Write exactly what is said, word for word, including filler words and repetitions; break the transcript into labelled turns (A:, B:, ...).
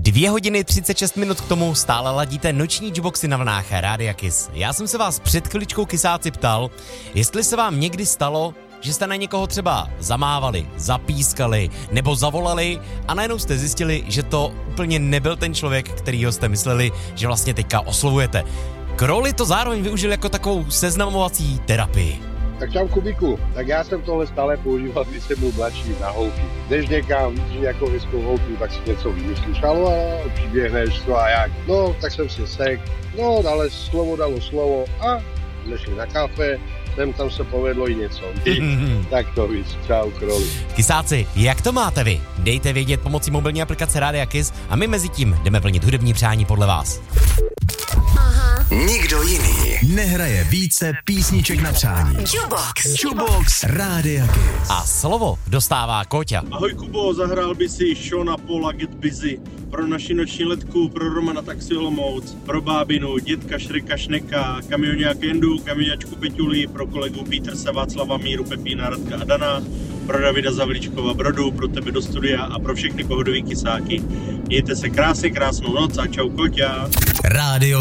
A: Dvě hodiny třicet šest minut k tomu stále ladíte noční jukeboxy na vlnách Rádia Kiss. Já jsem se vás před chviličkou kysáci ptal, jestli se vám někdy stalo, že jste na někoho třeba zamávali, zapískali nebo zavolali a najednou jste zjistili, že to úplně nebyl ten člověk, kterýho jste mysleli, že vlastně teďka oslovujete. Crowley to zároveň využil jako takovou seznamovací terapii.
B: Tak čau Kubíku, tak já jsem tohle stále používal, když jsem byl mladší na holky. Jdeš někam, vidíš nějakou hezkou holku, tak si něco vymyslíš, ale přiběhneš to a jak. No, tak jsem si sek, no, ale slovo dalo slovo a jsme šli na kafe, sem tam se povedlo i něco. Tak to víc, čau Crowley.
A: Kysáci, jak to máte vy? Dejte vědět pomocí mobilní aplikace Rádia Kiss a my mezi tím jdeme plnit hudební přání podle vás.
C: Nikdo jiný nehraje více písniček na přání.
D: Jukebox.
C: Jukebox Rádia Kiss.
A: A slovo dostává Kóťa.
E: Ahoj Kubo, zahrál by si Shona Paula Get Busy pro naši noční letku, pro Romana Taxi Olomouc, pro bábinu, dětka Šreka Šneka, kamionia Kendu, kamioňačku Peťuli, pro kolegu Petersa, Václava, Míru, Pepína, Radka a Dana, pro Davida Zavlíčkova Brodu, pro tebe do studia a pro všechny pohodový kysáky. Mějte se krásně, krásnou noc a čau Kóťa.
C: Rádio